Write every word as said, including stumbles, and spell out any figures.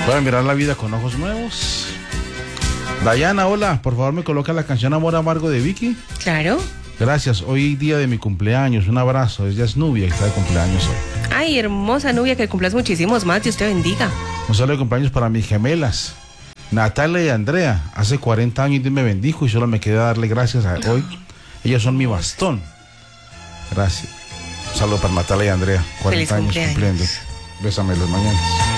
Voy a mirar la vida con ojos nuevos. Dayana, hola, por favor me coloca la canción Amor Amargo de Vicky. Claro. Gracias, hoy día de mi cumpleaños, un abrazo, ella es Nubia que está de cumpleaños hoy. Ay, hermosa Nubia, que cumplas muchísimos más, Dios te bendiga. Un saludo de cumpleaños para mis gemelas, Natalia y Andrea. Hace cuarenta años Dios me bendijo y solo me queda darle gracias a hoy. Ellas son mi bastón. Gracias. Un saludo para Natalia y Andrea, cuarenta años cumpliendo. Bésame las mañanas.